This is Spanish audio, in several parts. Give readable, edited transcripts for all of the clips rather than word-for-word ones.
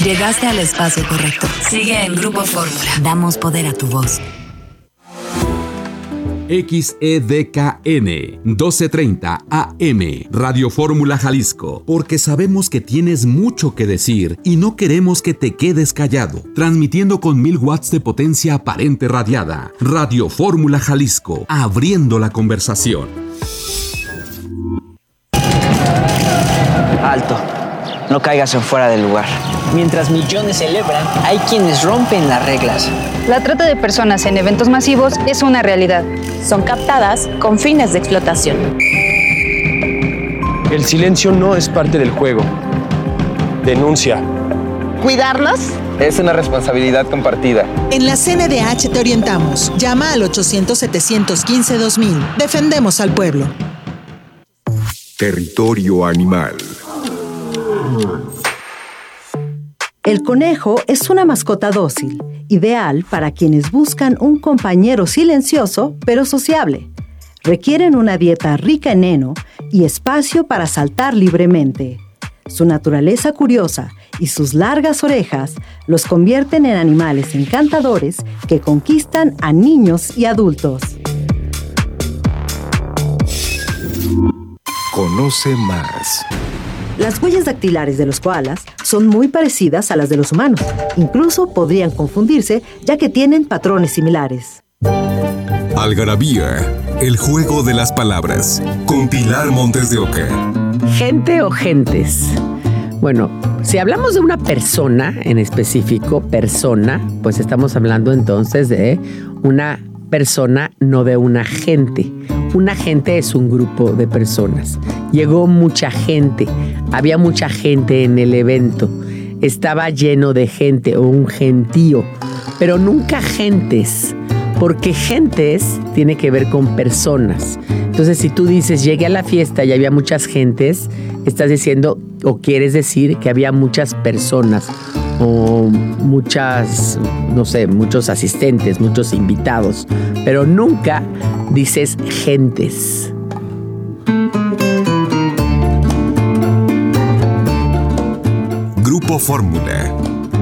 Llegaste al espacio correcto. Sigue en Grupo Fórmula. Damos poder a tu voz. XEDKN 1230 AM Radio Fórmula Jalisco, porque sabemos que tienes mucho que decir y no queremos que te quedes callado. Transmitiendo con 1000 watts de potencia aparente radiada. Radio Fórmula Jalisco, abriendo la conversación. Alto, no caigas en fuera del lugar. Mientras millones celebran, hay quienes rompen las reglas. La trata de personas en eventos masivos es una realidad. Son captadas con fines de explotación. El silencio no es parte del juego. Denuncia. ¿Cuidarnos? Es una responsabilidad compartida. En la CNDH te orientamos. Llama al 800-715-2000. Defendemos al pueblo. Territorio animal. El conejo es una mascota dócil, ideal para quienes buscan un compañero silencioso pero sociable. Requieren una dieta rica en heno y espacio para saltar libremente. Su naturaleza curiosa y sus largas orejas los convierten en animales encantadores que conquistan a niños y adultos. Conoce más. Las huellas dactilares de los koalas son muy parecidas a las de los humanos. Incluso podrían confundirse, ya que tienen patrones similares. Algarabía, el juego de las palabras, con Pilar Montes de Oca. ¿Gente o gentes? Bueno, si hablamos de una persona en específico, persona, pues estamos hablando entonces de una persona, no de una gente. Una gente es un grupo de personas. Llegó mucha gente, había mucha gente en el evento. Estaba lleno de gente o un gentío, pero nunca gentes, porque gentes tiene que ver con personas. Entonces, si tú dices, llegué a la fiesta y había muchas gentes, estás diciendo o quieres decir que había muchas personas o muchas, no sé, muchos asistentes, muchos invitados, pero nunca dices gentes. Grupo Fórmula.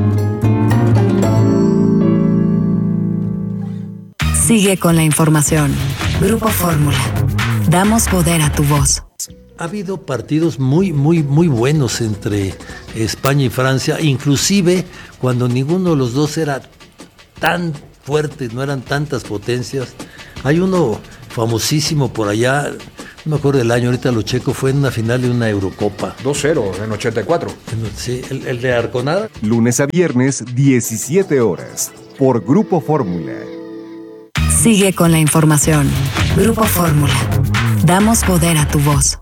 Sigue con la información. Grupo Fórmula. Damos poder a tu voz. Ha habido partidos muy buenos entre España y Francia, inclusive cuando ninguno de los dos era tan fuerte, no eran tantas potencias. Hay uno famosísimo por allá, no me acuerdo del año, ahorita lo checo, fue en una final de una Eurocopa. 2-0 en 84. Sí, el de Arconada. Lunes a viernes, 17 horas, por Grupo Fórmula. Sigue con la información. Grupo Fórmula. Damos poder a tu voz.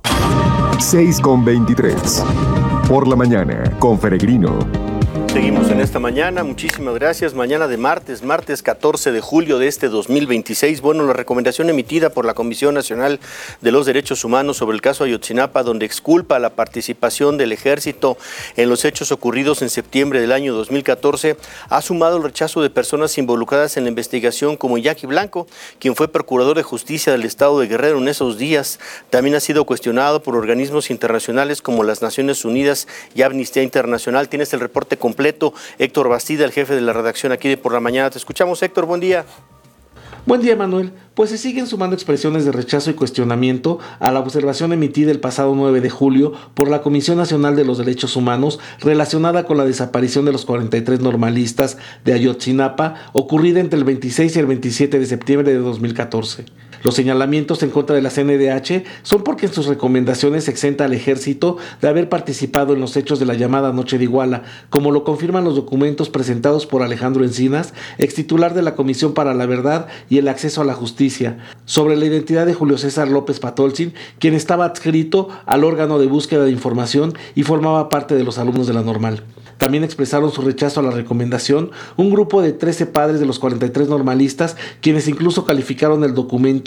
6:23. Por la mañana, con Peregrino. Seguimos en esta mañana, muchísimas gracias. Mañana de martes 14 de julio de este 2026. Bueno, la recomendación emitida por la Comisión Nacional de los Derechos Humanos sobre el caso Ayotzinapa, donde exculpa la participación del ejército en los hechos ocurridos en septiembre del año 2014, ha sumado el rechazo de personas involucradas en la investigación como Iñaki Blanco, quien fue procurador de justicia del estado de Guerrero en esos días. También ha sido cuestionado por organismos internacionales como las Naciones Unidas y Amnistía Internacional. Tienes el reporte completo. Héctor Bastida, el jefe de la redacción aquí de Por la Mañana. Te escuchamos, Héctor, buen día. Buen día, Manuel. Pues se siguen sumando expresiones de rechazo y cuestionamiento a la observación emitida el pasado 9 de julio por la Comisión Nacional de los Derechos Humanos relacionada con la desaparición de los 43 normalistas de Ayotzinapa, ocurrida entre el 26 y el 27 de septiembre de 2014. Los señalamientos en contra de la CNDH son porque en sus recomendaciones exenta al ejército de haber participado en los hechos de la llamada Noche de Iguala, como lo confirman los documentos presentados por Alejandro Encinas, extitular de la Comisión para la Verdad y el Acceso a la Justicia, sobre la identidad de Julio César López Patolzin, quien estaba adscrito al órgano de búsqueda de información y formaba parte de los alumnos de la Normal. También expresaron su rechazo a la recomendación un grupo de 13 padres de los 43 normalistas, quienes incluso calificaron el documento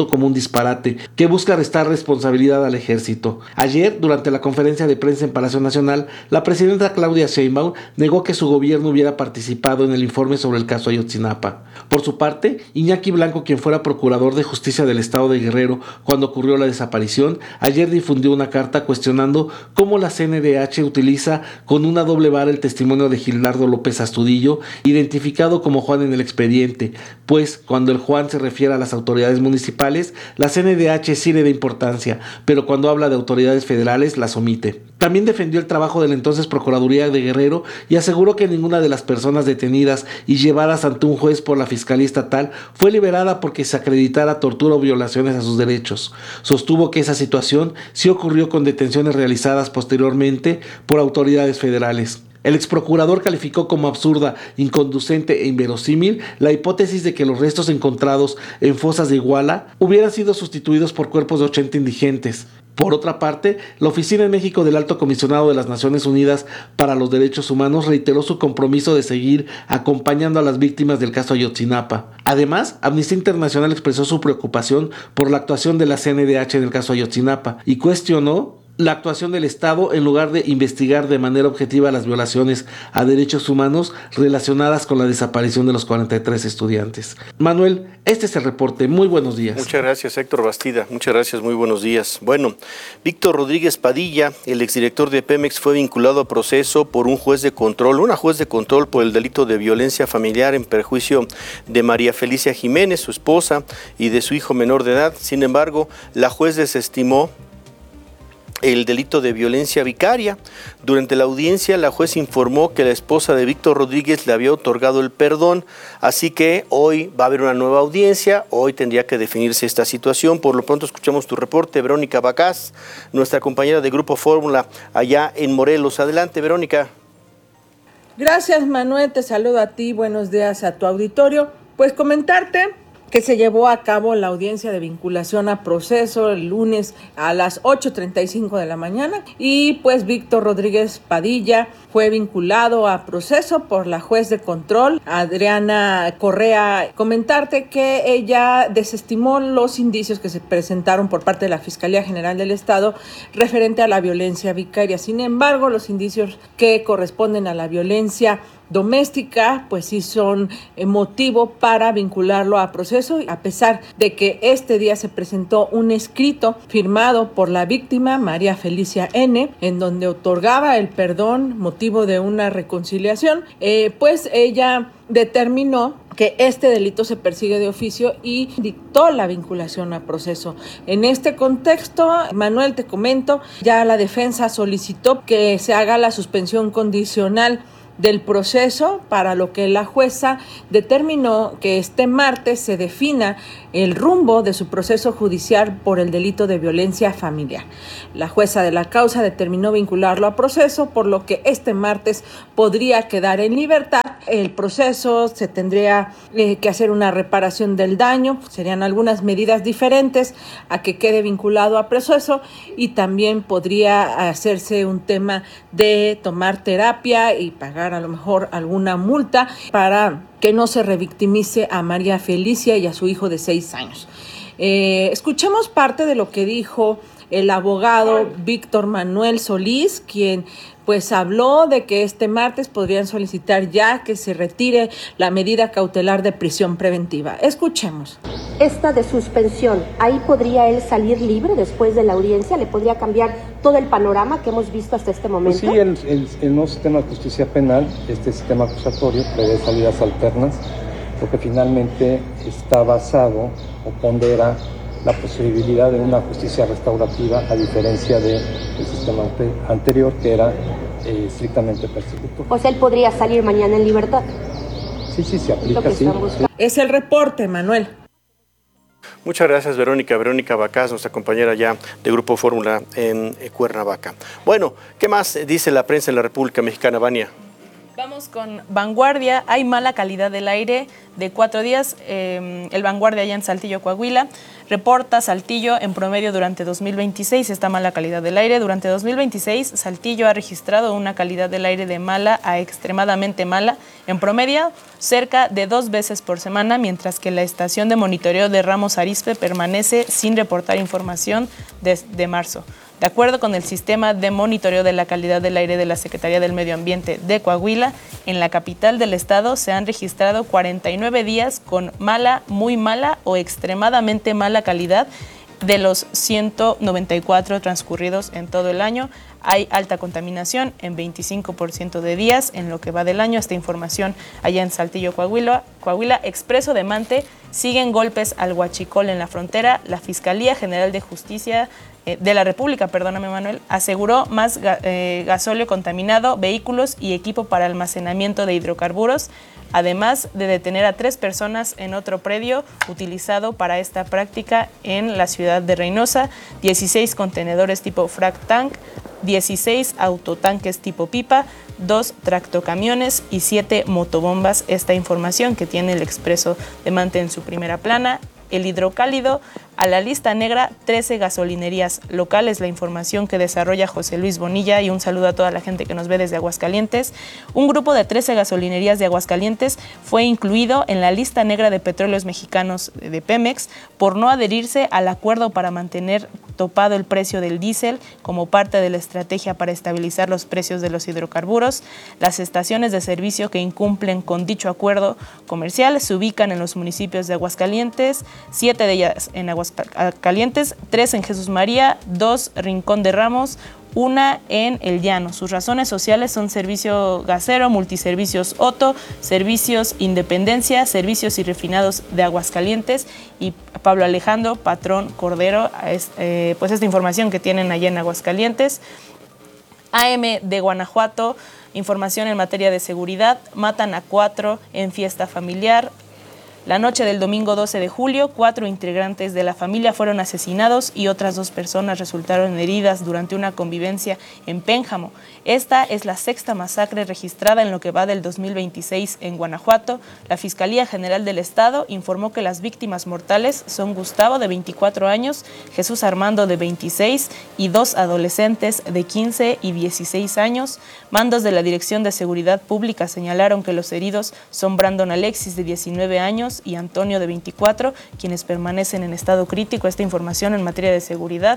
proyecto como un disparate que busca restar responsabilidad al ejército. Ayer, durante la conferencia de prensa en Palacio Nacional, la presidenta Claudia Sheinbaum negó que su gobierno hubiera participado en el informe sobre el caso Ayotzinapa. Por su parte, Iñaki Blanco, quien fuera procurador de justicia del estado de Guerrero cuando ocurrió la desaparición, ayer difundió una carta cuestionando cómo la CNDH utiliza con una doble vara el testimonio de Gildardo López Astudillo, identificado como Juan en el expediente, pues cuando el Juan se refiere a las autoridades municipales, la CNDH sí le da importancia, pero cuando habla de autoridades federales las omite. También defendió el trabajo de la entonces Procuraduría de Guerrero y aseguró que ninguna de las personas detenidas y llevadas ante un juez por la Fiscalía Estatal fue liberada porque se acreditara tortura o violaciones a sus derechos. Sostuvo que esa situación sí ocurrió con detenciones realizadas posteriormente por autoridades federales. El exprocurador calificó como absurda, inconducente e inverosímil la hipótesis de que los restos encontrados en fosas de Iguala hubieran sido sustituidos por cuerpos de 80 indigentes. Por otra parte, la Oficina en México del Alto Comisionado de las Naciones Unidas para los Derechos Humanos reiteró su compromiso de seguir acompañando a las víctimas del caso Ayotzinapa. Además, Amnistía Internacional expresó su preocupación por la actuación de la CNDH en el caso Ayotzinapa y cuestionó la actuación del Estado en lugar de investigar de manera objetiva las violaciones a derechos humanos relacionadas con la desaparición de los 43 estudiantes. Manuel, este es el reporte. Muy buenos días. Muchas gracias, Héctor Bastida. Muchas gracias, muy buenos días. Bueno, Víctor Rodríguez Padilla, el exdirector de Pemex, fue vinculado a proceso por una juez de control por el delito de violencia familiar en perjuicio de María Felicia Jiménez, su esposa, y de su hijo menor de edad. Sin embargo, la juez desestimó el delito de violencia vicaria. Durante la audiencia, la juez informó que la esposa de Víctor Rodríguez le había otorgado el perdón, así que hoy va a haber una nueva audiencia, hoy tendría que definirse esta situación. Por lo pronto escuchamos tu reporte, Verónica Bacás, nuestra compañera de Grupo Fórmula allá en Morelos. Adelante, Verónica. Gracias, Manuel, te saludo a ti, buenos días a tu auditorio. Pues comentarte que se llevó a cabo la audiencia de vinculación a proceso el lunes a las 8:35 de la mañana y pues Víctor Rodríguez Padilla fue vinculado a proceso por la juez de control, Adriana Correa. Comentarte que ella desestimó los indicios que se presentaron por parte de la Fiscalía General del Estado referente a la violencia vicaria. Sin embargo, los indicios que corresponden a la violencia doméstica, pues sí son motivo para vincularlo a proceso, a pesar de que este día se presentó un escrito firmado por la víctima, María Felicia N., en donde otorgaba el perdón motivo de una reconciliación, pues ella determinó que este delito se persigue de oficio y dictó la vinculación a proceso. En este contexto, Manuel, te comento, ya la defensa solicitó que se haga la suspensión condicional del proceso, para lo que la jueza determinó que este martes se defina el rumbo de su proceso judicial por el delito de violencia familiar. La jueza de la causa determinó vincularlo a proceso, por lo que este martes podría quedar en libertad. El proceso se tendría que hacer una reparación del daño, serían algunas medidas diferentes a que quede vinculado a proceso, y también podría hacerse un tema de tomar terapia y pagar a lo mejor alguna multa para que no se revictimice a María Felicia y a su hijo de 6 años. Escuchemos parte de lo que dijo el abogado Víctor Manuel Solís, quien pues habló de que este martes podrían solicitar ya que se retire la medida cautelar de prisión preventiva. Escuchemos. Esta de suspensión, ¿ahí podría él salir libre después de la audiencia? ¿Le podría cambiar todo el panorama que hemos visto hasta este momento? Pues sí, el nuevo sistema de justicia penal, este sistema acusatorio, prevé salidas alternas, porque finalmente está basado o pondera la posibilidad de una justicia restaurativa, a diferencia del sistema anterior, que era estrictamente persecutorio. O sea, él podría salir mañana en libertad. Sí, se aplica, sí. Es el reporte, Manuel. Muchas gracias, Verónica. Verónica Bacás, nuestra compañera ya de Grupo Fórmula en Cuernavaca. Bueno, ¿qué más dice la prensa en la República Mexicana, Vania? Vamos Vamos con Vanguardia. Hay mala calidad del aire de 4 días. El Vanguardia allá en Saltillo, Coahuila, reporta Saltillo en promedio durante 2026 esta mala calidad del aire. Durante 2026, Saltillo ha registrado una calidad del aire de mala a extremadamente mala, en promedio cerca de 2 veces por semana, mientras que la estación de monitoreo de Ramos Arizpe permanece sin reportar información desde marzo. De acuerdo con el sistema de monitoreo de la calidad del aire de la Secretaría del Medio Ambiente de Coahuila, en la capital del estado se han registrado 49 días con mala, muy mala o extremadamente mala calidad de los 194 transcurridos en todo el año. Hay alta contaminación en 25% de días en lo que va del año. Esta información allá en Saltillo, Coahuila. Expreso de Mante, siguen golpes al huachicol en la frontera. La Fiscalía General de Justicia de la República, perdóname Manuel, aseguró más gasóleo contaminado, vehículos y equipo para almacenamiento de hidrocarburos, además de detener a 3 personas en otro predio utilizado para esta práctica en la ciudad de Reynosa, 16 contenedores tipo frac tank, 16 autotanques tipo pipa, 2 tractocamiones y 7 motobombas. Esta información que tiene el Expreso de Mante en su primera plana. El Hidrocálido, a la lista negra, 13 gasolinerías locales, la información que desarrolla José Luis Bonilla, y un saludo a toda la gente que nos ve desde Aguascalientes. Un grupo de 13 gasolinerías de Aguascalientes fue incluido en la lista negra de petróleos mexicanos de Pemex por no adherirse al acuerdo para mantener topado el precio del diésel como parte de la estrategia para estabilizar los precios de los hidrocarburos. Las estaciones de servicio que incumplen con dicho acuerdo comercial se ubican en los municipios de Aguascalientes, 7 de ellas en Aguascalientes, 3 en Jesús María, 2 Rincón de Ramos, 1 en El Llano. Sus razones sociales son Servicio Gasero, Multiservicios Otto, Servicios Independencia, Servicios y Refinados de Aguascalientes y Pablo Alejandro Patrón Cordero. Pues esta información que tienen allá en Aguascalientes. AM de Guanajuato, información en materia de seguridad, matan a 4 en fiesta familiar. La noche del domingo 12 de julio, 4 integrantes de la familia fueron asesinados y otras 2 personas resultaron heridas durante una convivencia en Pénjamo. Esta es la 6ª masacre registrada en lo que va del 2026 en Guanajuato. La Fiscalía General del Estado informó que las víctimas mortales son Gustavo, de 24 años, Jesús Armando, de 26, y 2 adolescentes de 15 y 16 años. Mandos de la Dirección de Seguridad Pública señalaron que los heridos son Brandon Alexis, de 19 años, y Antonio, de 24, quienes permanecen en estado crítico. Esta información en materia de seguridad.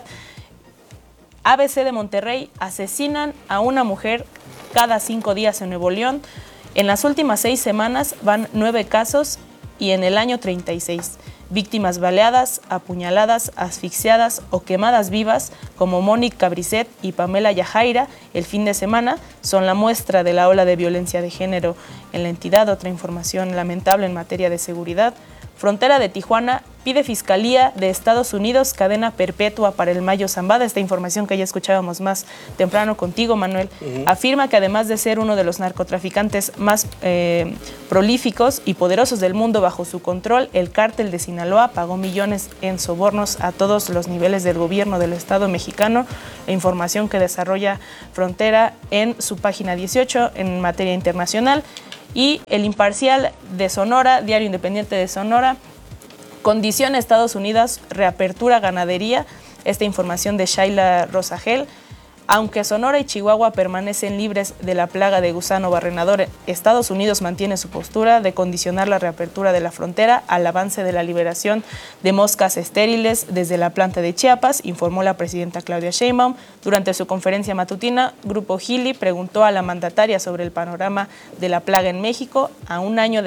ABC de Monterrey, asesinan a una mujer cada 5 días en Nuevo León. En las últimas 6 semanas van 9 casos y en el año 36. Víctimas baleadas, apuñaladas, asfixiadas o quemadas vivas, como Mónica Brisset y Pamela Yajaira, el fin de semana, son la muestra de la ola de violencia de género en la entidad. Otra información lamentable en materia de seguridad. Frontera de Tijuana pide Fiscalía de Estados Unidos cadena perpetua para el Mayo Zambada. Esta información que ya escuchábamos más temprano contigo, Manuel, afirma que además de ser uno de los narcotraficantes más prolíficos y poderosos del mundo bajo su control, el cártel de Sinaloa pagó millones en sobornos a todos los niveles del gobierno del Estado mexicano. La información que desarrolla Frontera en su página 18 en materia internacional. Y El Imparcial de Sonora, Diario Independiente de Sonora, condiciona Estados Unidos, reapertura ganadería. Esta información de Shaila Rosagel. Aunque Sonora y Chihuahua permanecen libres de la plaga de gusano barrenador, Estados Unidos mantiene su postura de condicionar la reapertura de la frontera al avance de la liberación de moscas estériles desde la planta de Chiapas, informó la presidenta Claudia Sheinbaum. Durante su conferencia matutina, Grupo Gili preguntó a la mandataria sobre el panorama de la plaga en México a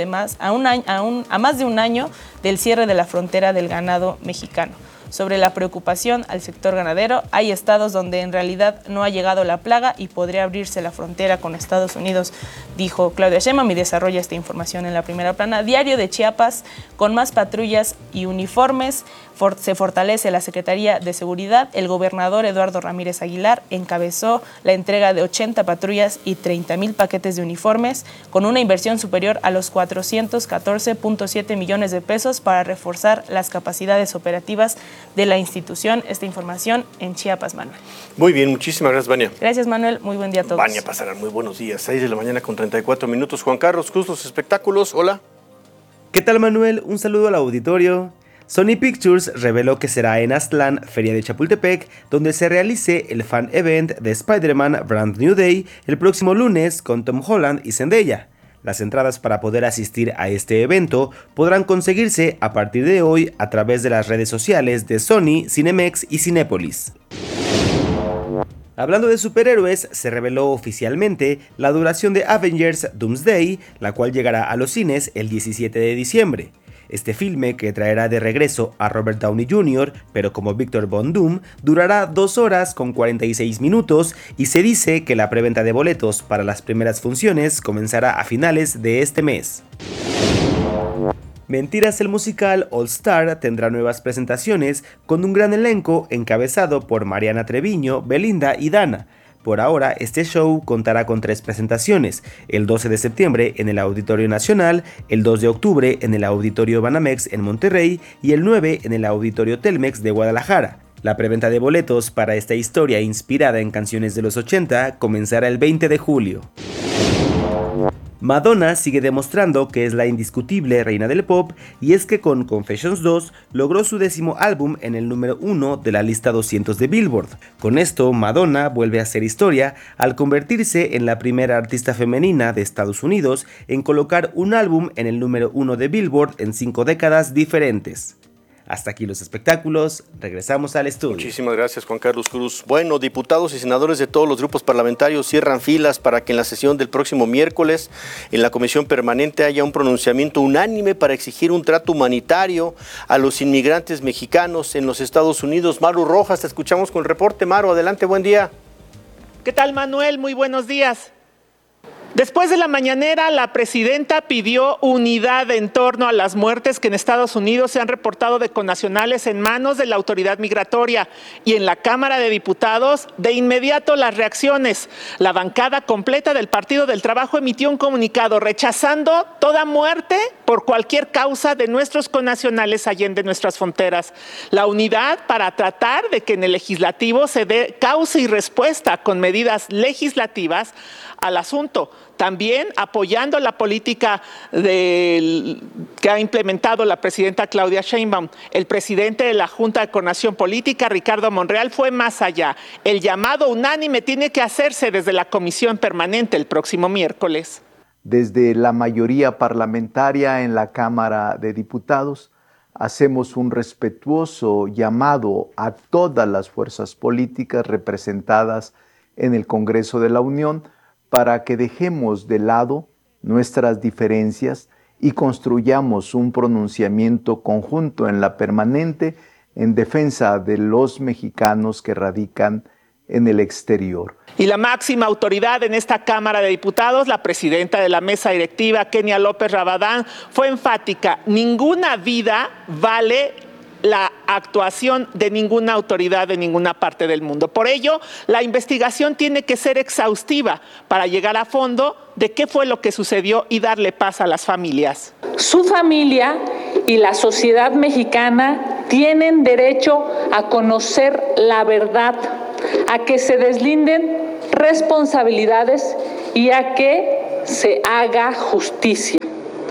más de un año del cierre de la frontera del ganado mexicano. Sobre la preocupación al sector ganadero, hay estados donde en realidad no ha llegado la plaga y podría abrirse la frontera con Estados Unidos, dijo Claudia Sheinbaum, y desarrolla esta información en la primera plana. Diario de Chiapas, con más patrullas y uniformes, se fortalece la Secretaría de Seguridad. El gobernador Eduardo Ramírez Aguilar encabezó la entrega de 80 patrullas y 30,000 paquetes de uniformes, con una inversión superior a los 414.7 millones de pesos para reforzar las capacidades operativas de la institución. Esta información en Chiapas, Manuel. Muy bien, muchísimas gracias, Vania. Gracias, Manuel. Muy buen día a todos. Vania, pasarán muy buenos días. 6 de la mañana con 34 minutos. Juan Carlos Cruz, los espectáculos. Hola. ¿Qué tal, Manuel? Un saludo al auditorio. Sony Pictures reveló que será en Aztlán, Feria de Chapultepec, donde se realice el fan event de Spider-Man Brand New Day el próximo lunes con Tom Holland y Zendaya. Las entradas para poder asistir a este evento podrán conseguirse a partir de hoy a través de las redes sociales de Sony, Cinemex y Cinépolis. Hablando de superhéroes, se reveló oficialmente la duración de Avengers Doomsday, la cual llegará a los cines el 17 de diciembre. Este filme, que traerá de regreso a Robert Downey Jr., pero como Victor Von Doom, durará 2 horas con 46 minutos y se dice que la preventa de boletos para las primeras funciones comenzará a finales de este mes. Mentiras, el musical All Star tendrá nuevas presentaciones con un gran elenco encabezado por Mariana Treviño, Belinda y Dana. Por ahora, este show contará con 3 presentaciones, el 12 de septiembre en el Auditorio Nacional, el 2 de octubre en el Auditorio Banamex en Monterrey y el 9 en el Auditorio Telmex de Guadalajara. La preventa de boletos para esta historia inspirada en canciones de los 80 comenzará el 20 de julio. Madonna sigue demostrando que es la indiscutible reina del pop, y es que con Confessions 2 logró su 10º álbum en el número 1 de la lista 200 de Billboard. Con esto, Madonna vuelve a hacer historia al convertirse en la primera artista femenina de Estados Unidos en colocar un álbum en el número 1 de Billboard en 5 décadas diferentes. Hasta aquí los espectáculos, regresamos al estudio. Muchísimas gracias, Juan Carlos Cruz. Bueno, diputados y senadores de todos los grupos parlamentarios cierran filas para que en la sesión del próximo miércoles en la Comisión Permanente haya un pronunciamiento unánime para exigir un trato humanitario a los inmigrantes mexicanos en los Estados Unidos. Maru Rojas, te escuchamos con el reporte. Maru, adelante, buen día. ¿Qué tal, Manuel? Muy buenos días. Después de la mañanera, la presidenta pidió unidad en torno a las muertes que en Estados Unidos se han reportado de connacionales en manos de la autoridad migratoria. Y en la Cámara de Diputados, de inmediato las reacciones. La bancada completa del Partido del Trabajo emitió un comunicado rechazando toda muerte por cualquier causa de nuestros connacionales allende nuestras fronteras. La unidad para tratar de que en el legislativo se dé causa y respuesta con medidas legislativas al asunto. También apoyando la política que ha implementado la presidenta Claudia Sheinbaum. El presidente de la Junta de Coordinación Política, Ricardo Monreal, fue más allá. El llamado unánime tiene que hacerse desde la Comisión Permanente el próximo miércoles. Desde la mayoría parlamentaria en la Cámara de Diputados, hacemos un respetuoso llamado a todas las fuerzas políticas representadas en el Congreso de la Unión para que dejemos de lado nuestras diferencias y construyamos un pronunciamiento conjunto en la permanente en defensa de los mexicanos que radican en el exterior. Y la máxima autoridad en esta Cámara de Diputados, la presidenta de la mesa directiva, Kenia López Rabadán, fue enfática: ninguna vida vale la actuación de ninguna autoridad de ninguna parte del mundo. Por ello, la investigación tiene que ser exhaustiva para llegar a fondo de qué fue lo que sucedió y darle paz a las familias. Su familia y la sociedad mexicana tienen derecho a conocer la verdad, a que se deslinden responsabilidades y a que se haga justicia.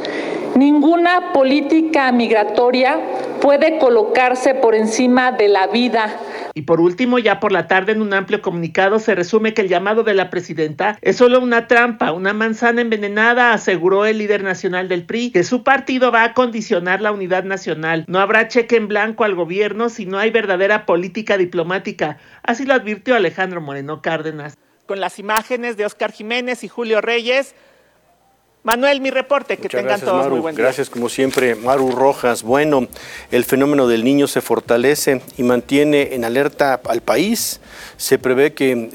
Ninguna política migratoria puede colocarse por encima de la vida. Y por último, ya por la tarde, en un amplio comunicado se resume que el llamado de la presidenta es solo una trampa, una manzana envenenada. Aseguró el líder nacional del PRI que su partido va a condicionar la unidad nacional. No habrá cheque en blanco al gobierno si no hay verdadera política diplomática. Así lo advirtió Alejandro Moreno Cárdenas. Con las imágenes de Óscar Jiménez y Julio Reyes, Manuel, mi reporte, que Muchas tengan gracias, todos Maru. muy buen día. Gracias, como siempre, Maru Rojas. Bueno, el fenómeno del Niño se fortalece y mantiene en alerta al país. Se prevé que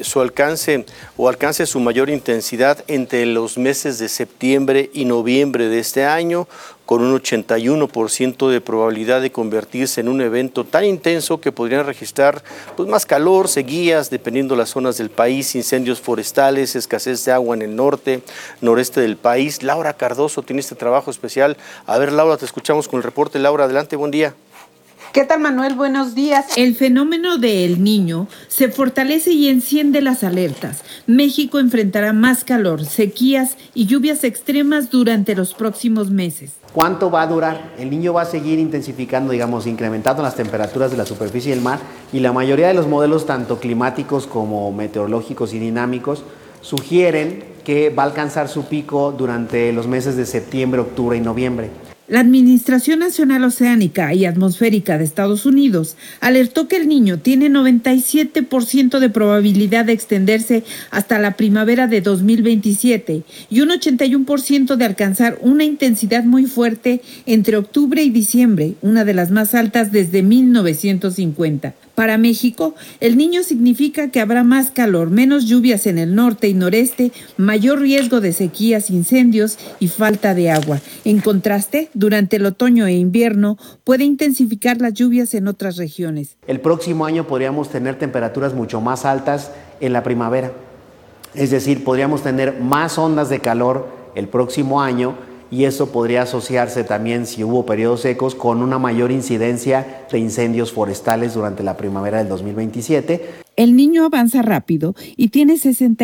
alcance su mayor intensidad entre los meses de septiembre y noviembre de este año, con un 81% de probabilidad de convertirse en un evento tan intenso que podrían registrar pues, más calor, sequías, dependiendo de las zonas del país, incendios forestales, escasez de agua en el norte, noreste del país. Laura Cardoso tiene este trabajo especial. A ver, Laura, te escuchamos con el reporte. Laura, adelante, buen día. ¿Qué tal, Manuel? Buenos días. El fenómeno de El Niño se fortalece y enciende las alertas. México enfrentará más calor, sequías y lluvias extremas durante los próximos meses. ¿Cuánto va a durar? El Niño va a seguir intensificando, incrementando las temperaturas de la superficie del mar, y la mayoría de los modelos, tanto climáticos como meteorológicos y dinámicos, sugieren que va a alcanzar su pico durante los meses de septiembre, octubre y noviembre. La Administración Nacional Oceánica y Atmosférica de Estados Unidos alertó que El Niño tiene 97% de probabilidad de extenderse hasta la primavera de 2027 y un 81% de alcanzar una intensidad muy fuerte entre octubre y diciembre, una de las más altas desde 1950. Para México, El Niño significa que habrá más calor, menos lluvias en el norte y noreste, mayor riesgo de sequías, incendios y falta de agua. En contraste, durante el otoño e invierno puede intensificar las lluvias en otras regiones. El próximo año podríamos tener temperaturas mucho más altas en la primavera. Es decir, podríamos tener más ondas de calor el próximo año, y eso podría asociarse también, si hubo periodos secos, con una mayor incidencia de incendios forestales durante la primavera del 2027. El Niño avanza rápido y tiene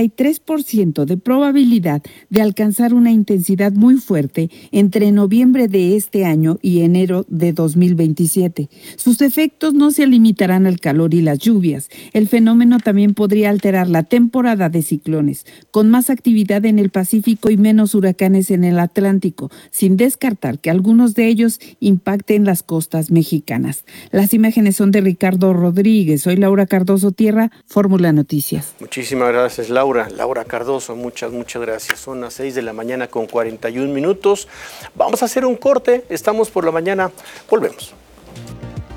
63% de probabilidad de alcanzar una intensidad muy fuerte entre noviembre de este año y enero de 2027. Sus efectos no se limitarán al calor y las lluvias. El fenómeno también podría alterar la temporada de ciclones, con más actividad en el Pacífico y menos huracanes en el Atlántico, sin descartar que algunos de ellos impacten las costas mexicanas. Las imágenes son de Ricardo Rodríguez. Soy Laura Cardoso Tierra, Fórmula Noticias. Muchísimas gracias, Laura. Laura Cardoso, muchas gracias. Son las 6 de la mañana con 41 minutos. Vamos a hacer un corte. Estamos por la mañana. Volvemos.